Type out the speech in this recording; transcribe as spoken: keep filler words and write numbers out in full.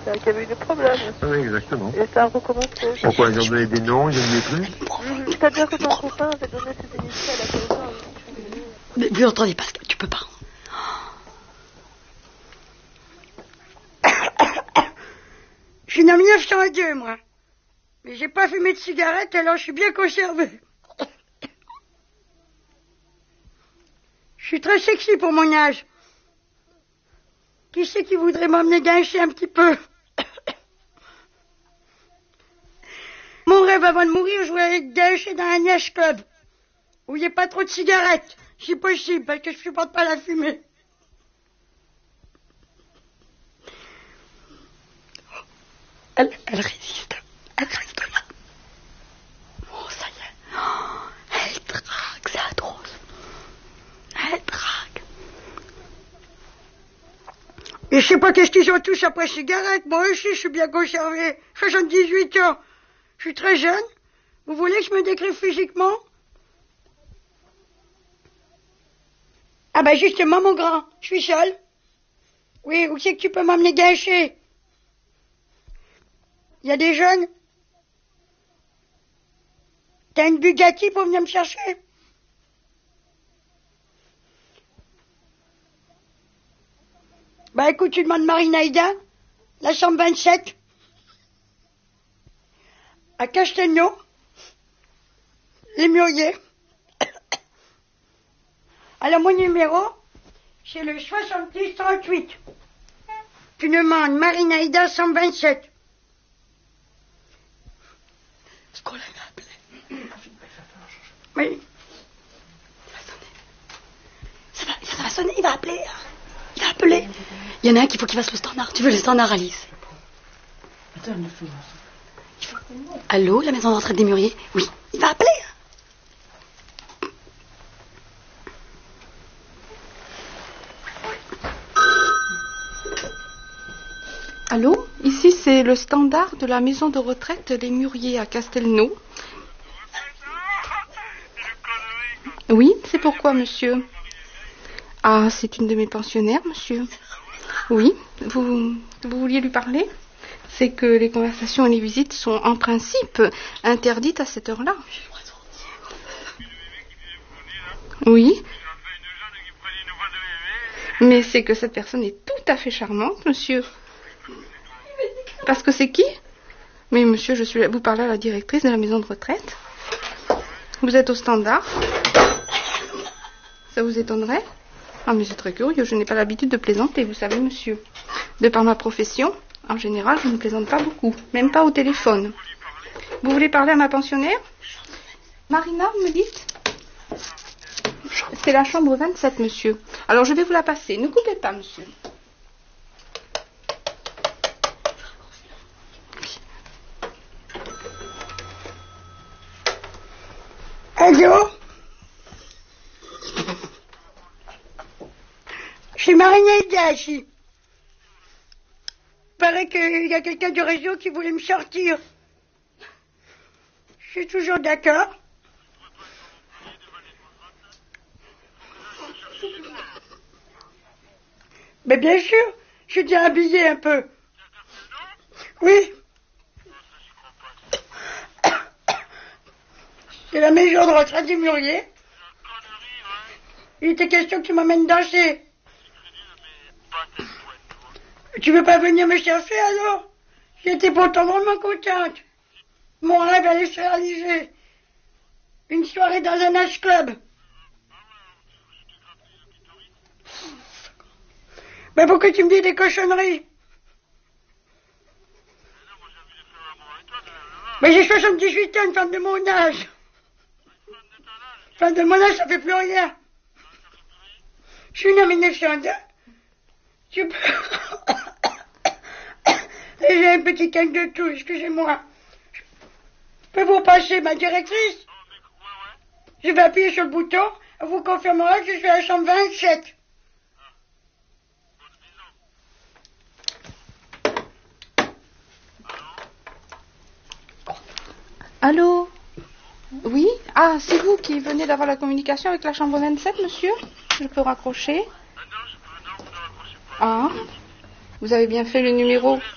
qu'il y avait eu des problèmes. Oui, exactement. Et ça a recommencé. Pourquoi ils ont donné des noms, ils ont donné plus? Mmh, c'est-à-dire que ton copain avait donné ses initiales à quelqu'un. Mais vous entendez, Pascal, tu peux pas. Je suis né en mille neuf cent deux, moi. Mais j'ai pas fumé de cigarette, alors je suis bien conservé. Je suis très sexy pour mon âge. Qui c'est qui voudrait m'emmener gâcher un petit peu? Mon rêve avant de mourir, je voulais être gâché dans un niche club. Où il n'y a pas trop de cigarettes, si possible, parce que je supporte pas la fumée. Elle, elle résiste. Elle reste là. Oh, ça y est. Oh, elle drague, c'est atroce. Elle drague. Et je sais pas qu'est-ce qu'ils ont tous après cigarette. Moi aussi, je suis bien conservé. soixante-dix-huit ans. Je suis très jeune. Vous voulez que je me décrive physiquement? Ah ben justement, mon grand, je suis seul. Oui, où c'est que tu peux m'emmener gâcher? Il y a des jeunes? T'as une Bugatti pour venir me chercher? Bah écoute, tu demandes Marinaïda, la chambre vingt-sept, à Castelnau, les Muriers. Alors mon numéro, c'est le soixante-dix trente-huit. Tu demandes Marinaïda cent vingt-sept. Ce qu'on l'avait appelé. Oui. Il va sonner. Ça va, ça va sonner, il va appeler. Il va appeler. Il y en a un qu'il faut qu'il fasse le standard. Tu veux le standard, Alice? Attends, il faut... il faut... Allô, la maison de retraite des Muriers? Oui, il va appeler. Allô, ici c'est le standard de la maison de retraite Les Muriers à Castelnau. Oui, c'est pourquoi, monsieur? Ah, c'est une de mes pensionnaires, monsieur. Oui, vous, vous vouliez lui parler? C'est que les conversations et les visites sont en principe interdites à cette heure-là. Oui. Mais c'est que cette personne est tout à fait charmante, monsieur. Parce que c'est qui? Mais monsieur, je suis là, vous parlez à la directrice de la maison de retraite. Vous êtes au standard. Ça vous étonnerait? Ah, mais c'est très curieux, je n'ai pas l'habitude de plaisanter, vous savez, monsieur. De par ma profession, en général, je ne plaisante pas beaucoup, même pas au téléphone. Vous voulez parler à ma pensionnaire? Marina, vous me dites? C'est la chambre vingt-sept, monsieur. Alors, je vais vous la passer. Ne coupez pas, monsieur. Allô? Je suis Marinaïda ici. Il paraît qu'il y a quelqu'un du réseau qui voulait me sortir. Je suis toujours d'accord. Mais bien sûr, je suis déjà habillée un peu. Oui. C'est la maison de retraite des Muriers. Il était question que tu m'emmènes danser. Tu veux pas venir me chercher alors? J'étais pourtant vraiment contente. Mon rêve allait se réaliser. Une soirée dans un H club. Mais pourquoi tu me dis des cochonneries? Mais j'ai soixante-dix-huit ans, une femme de mon âge. Femme de mon âge, ça fait plus rien. Je suis née en mille neuf cent deux. Tu peux... Et j'ai un petit canne de tout, excusez-moi. Je peux vous passer ma directrice? Je vais appuyer sur le bouton, elle vous confirmera que je suis à la chambre vingt-sept. Allô? Oui? Ah, c'est vous qui venez d'avoir la communication avec la chambre vingt-sept, monsieur? Je peux raccrocher? Ah, vous avez bien fait le numéro